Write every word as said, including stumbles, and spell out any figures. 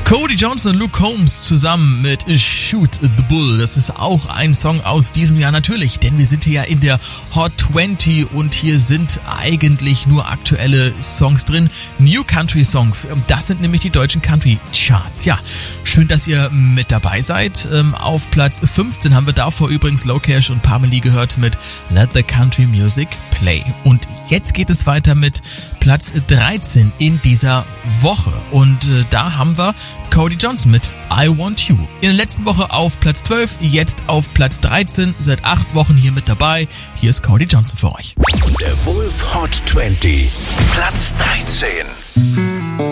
Cody Johnson und Luke Combs zusammen mit Shoot the Bull. Das ist auch ein Song aus diesem Jahr natürlich, denn wir sind hier ja in der Hot zwanzig und hier sind eigentlich nur aktuelle Songs drin. New Country Songs, das sind nämlich die deutschen Country Charts. Ja, schön, dass ihr mit dabei seid. Auf Platz fünfzehn haben wir davor übrigens Low Cash und Parmelee gehört mit Let the Country Music Play. Und jetzt geht es weiter mit Platz dreizehn in dieser Woche. Und äh, da haben wir Cody Johnson mit I Want You. In der letzten Woche auf Platz zwölf, jetzt auf Platz dreizehn, seit acht Wochen hier mit dabei. Hier ist Cody Johnson für euch. Der Wolf Hot zwanzig, Platz dreizehn.